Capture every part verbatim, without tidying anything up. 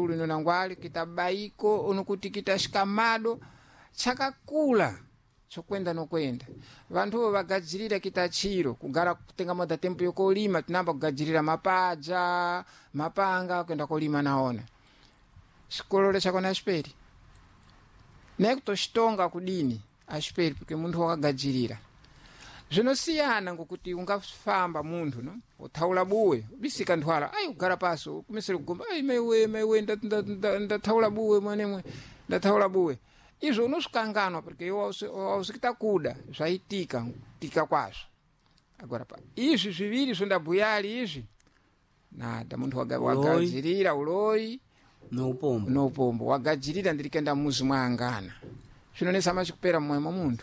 chikulu ino nangwali kitabaiko unokuti kitashikamado chakakula chokwenda nokwenda vantuvo vagadzirira kitachiro kugara kutenga moda tempo yokolima tinamba kugadzirira mapaja mapanga kwenda kolima naona shikolole chakona ashiperi nekutochitonga kudini ashiperi porque muntu wakagadzirira zvinosiyana ngokuti ungafamba muntu no uthaula buwe bisika ntwala ai ugara paso kumisira kugomba ai maiwe maiwe ndathaula buwe mwanemwe ndathaula buwe izvo unosvikanganwa porque iwo ausikita kuda zvaitika tika kwazvo agora pa izvi zviviri zvondabhuyali izvi nada muntu wagadzirira uloyi noupombo noupombo wagadzirira ndirikenda muzi mwaangana zvinonesa machikupera mumwe muntu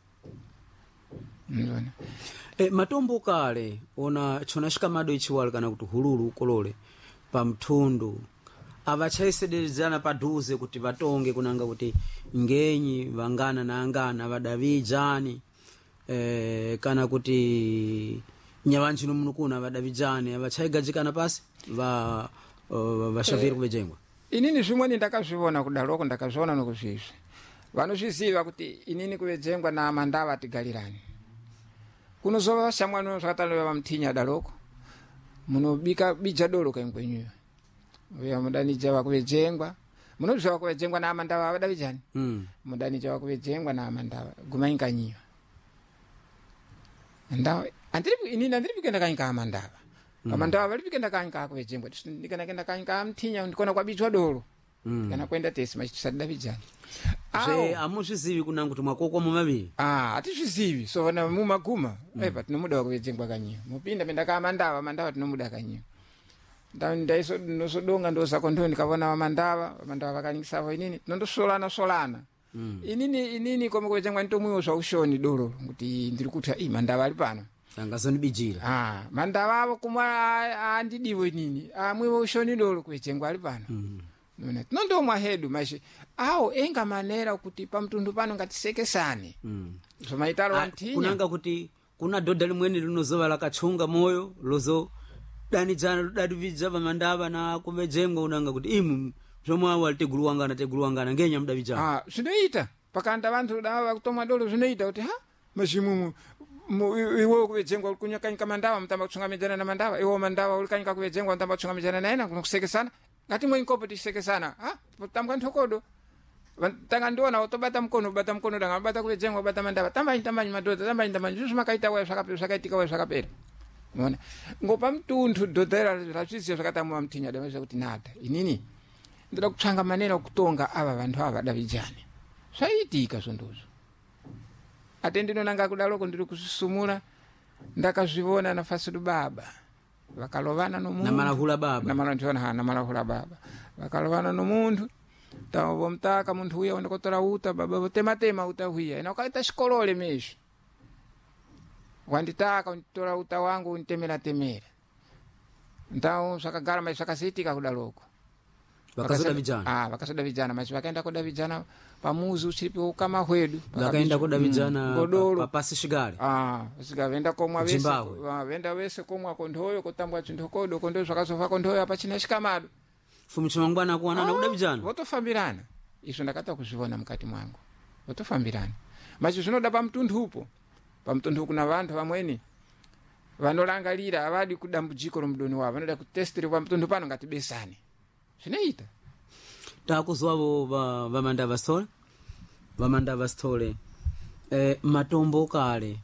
ndona e, matombo kale ona chona shikamado ichiwali kana kuti hululu ukolole pamthundu avachaisedezana padhuze kuti vatonge kunanga kuti ngenyi vangana na angana vadavijani e, kana kuti nyavanchino munukuna vadavijani avachaigadzikana pasi va uh, vashaviri e, kuvejengwa inini zvimweni ndakazviona kudaloko ndakazviona nokuzvizvi vanozviziva kuti inini kuvejengwa na mandava tigalirani kunozova vashamwano zvakatalova vamtinya daloko munobika bija dolo kaingwenyuyo uya mudanija vakuvejengwa munozviva kuvejengwa na amandava avadavijani mm. mudanija vakuvejengwa na amandava gumainganyiwa ndawa andiripi inini andiripikenda kanyika amandava mm. amandava valipikenda kanyika akuvejengwa ndikana kenda kanyika amtinya ndikona kwabijwa dolo mm. kana kwenda tesi machisadavijani zve amuzvizivi kunanga kuti mwakoko mumaviri ah atizvizivi so na mumaguma mm. epa tinomuda wakuvejengwa kanyiwa mupinda penda ka mandava mandava tinomuda kanyiwa nda ndaiso nosodonga ndosako ndo ndikavona mandava mandava vakanyisavo inini tinondosolana solana mm. inini inini koma kuvejengwa ntomwiwo zvaushoni doro kuti ndiri kuti i mandava ali pano angazonibijira ah mandava avo kumwa andidiwe nini amwiwo ushoni doro kuvejengwa ali pano mm. nona tinondomwa hedu mashe awo enga manera kuti pamtundu pano ngatisekesane mm. zvomaitalo wantinya kunanga kuti kuna dhodha limweni linozova lakachunga moyo lozo danidzana ludadividza vamandava na kuvejengwa unanga kuti imu zvomwawo aliteguluwangana teguluwangana ngenya mudavijana ah zvinoita pakanda vantu dava kutomwa dolo zvinoita kuti ha mashimumu iwo kuvejengwa ulikunyakanyika mandava mutamba kuchungamijana na mandava iwo mandava ulikanyika kuvejengwa mutamba kuchungamijana naena kunokusekesana ngati mwe inkopo tisekesana ha tambwa ntokodo tanga ndiona utobata mkono bata mkono danga bata kuvejengwa bata mandava tamba intambanyi madodha tamba intambanyi zvisi makaita wewe zvakapera zvakaitika wewe zvakapera unaona ngopa mtundu dodhera razvisiyo zvakatamwa mtinya dava kuti nada inini ndira kutsvanga manera okutonga ava vantu ava davijani zvaitika zvondozvo ate ndinonanga kudaloko ndiri kuzvisumura ndakazvivona na fasudu baba vakalovana nomuntu namalahula baba namalahula ha namalahula baba vakalovana nomuntu tawo mtaka muntu uya ondokotora uta baba votema tema uta huya ina ukaita shikolole mesho wanditaka untora uta wangu unitemera temera ndawo zvakagara mai zvakasitika kudaloko vakasoda vijana ah vakasoda vijana machi vakaenda koda vijana pamuzi uchiripo kama hwedu vakaenda koda vijana mm, papasi shigari ah sikavenda komwa vese venda vese komwa kondhoyo kotambwa chindokodo kondhoyo zvakazofa kondhoyo apa china shikamado fumichi mangwana kuwana na koda vijana votofambirana izvo ndakata kuzvivona mukati mwangu votofambirana machi zvinoda pamtundu upo pamtundu kuna vantu vamweni vanorangalira avadi kudambudziko romudoni wavo vanoda kutestira pamtundu pano ngatibesane zvinoita takuzwavo vamandava stole vamandava stole eh, matombo kale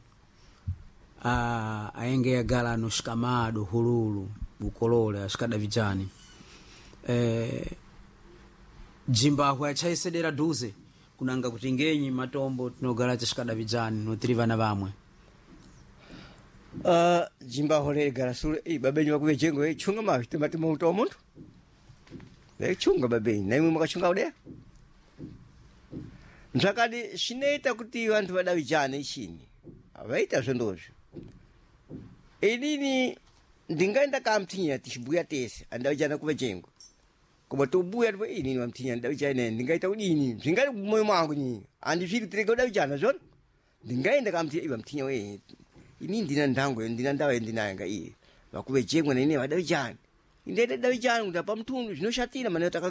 aenge yagala anoshikamado hululu bukolole ashikada vijani eh, jimbahu yachaisedera duze kunanga kuti ngenyi matombo tinogala chashikada vijani notiri vana vamwe uh, jimbahu lere gara sule eh, babenyi wakuvejengo eh, chunga mavi tematema utoa muntu chunga babenyi na imwe mwakachunga udea mzvakadi zvinoita kuti vantu vadavijane ichini avaita zvondozvo inini ndingaenda kamtinya tichibuya tese andavijana kuvejengo koma tobuya ndipo inini vamtinya ndavijana ndingaita kudini zvingari moyo mwangu nyinyi andizviri tireke kudavijana zvona ndingaenda kamtinya iva mtinya we inini ndina ndango ndina ndava ndinayanga iye vakuvejengo na ine vadavijana indaita davijana kuti pamtundu zvinoshatira maneno